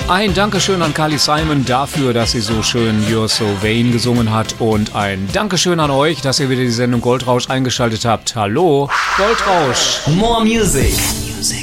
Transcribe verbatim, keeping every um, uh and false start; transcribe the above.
Ein Dankeschön an Carly Simon dafür, dass sie so schön You're So Vain gesungen hat. Und ein Dankeschön an euch, dass ihr wieder die Sendung Goldrausch eingeschaltet habt. Hallo, Goldrausch. More Music.